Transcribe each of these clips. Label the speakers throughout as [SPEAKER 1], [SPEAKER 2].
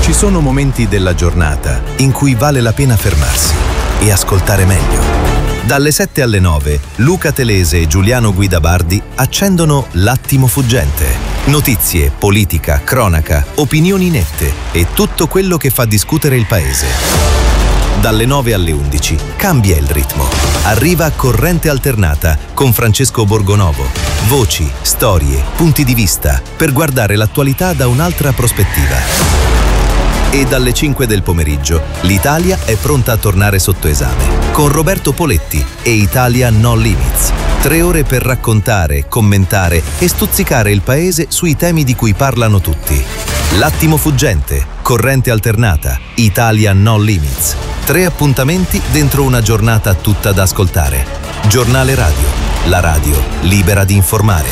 [SPEAKER 1] Ci sono momenti della giornata in cui vale la pena fermarsi e ascoltare meglio. Dalle 7 alle 9, Luca Telese e Giuliano Guidabardi accendono L'attimo fuggente. Notizie, politica, cronaca, opinioni nette e tutto quello che fa discutere il paese. Dalle 9 alle 11 cambia il ritmo. Arriva Corrente Alternata con Francesco Borgonovo. Voci, storie, punti di vista per guardare l'attualità da un'altra prospettiva. E dalle 5 del pomeriggio l'Italia è pronta a tornare sotto esame con Roberto Poletti e Italia No Limits. 3 ore per raccontare, commentare e stuzzicare il paese sui temi di cui parlano tutti. L'attimo fuggente, Corrente Alternata, Italia No Limits. 3 appuntamenti dentro una giornata tutta da ascoltare. Giornale Radio, la radio libera di informare.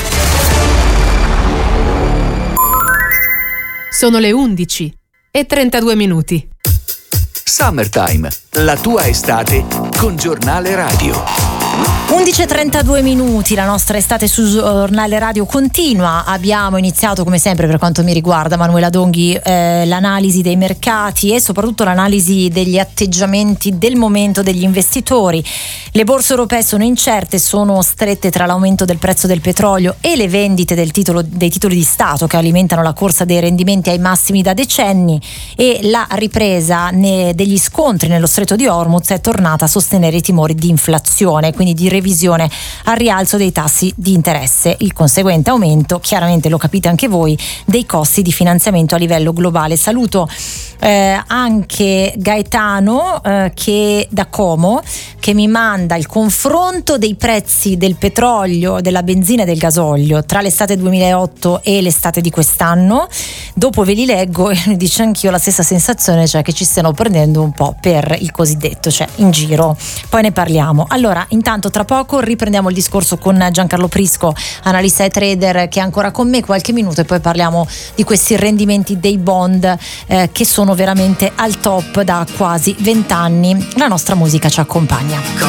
[SPEAKER 2] Sono le 11:32.
[SPEAKER 3] Summertime, la tua estate con Giornale Radio.
[SPEAKER 4] 11:32, la nostra estate su Giornale Radio continua. Abbiamo iniziato, come sempre per quanto mi riguarda, Manuela Donghi, l'analisi dei mercati e soprattutto l'analisi degli atteggiamenti del momento degli investitori. Le borse europee sono incerte, sono strette tra l'aumento del prezzo del petrolio e le vendite dei titoli di Stato che alimentano la corsa dei rendimenti ai massimi da decenni, e la ripresa degli scontri nello Stretto di Hormuz è tornata a sostenere i timori di inflazione, quindi di revisione al rialzo dei tassi di interesse, il conseguente aumento, chiaramente lo capite anche voi, dei costi di finanziamento a livello globale. Saluto anche Gaetano che da Como, che mi manda il confronto dei prezzi del petrolio, della benzina e del gasolio tra l'estate 2008 e l'estate di quest'anno. Dopo ve li leggo e mi dice anch'io la stessa sensazione, cioè che ci stiano prendendo un po' per il cosiddetto, cioè in giro. Poi ne parliamo. Allora, intanto tra poco riprendiamo il discorso con Giancarlo Prisco, analista e trader, che è ancora con me qualche minuto, e poi parliamo di questi rendimenti dei bond che sono veramente al top da quasi 20 anni. La nostra musica ci accompagna.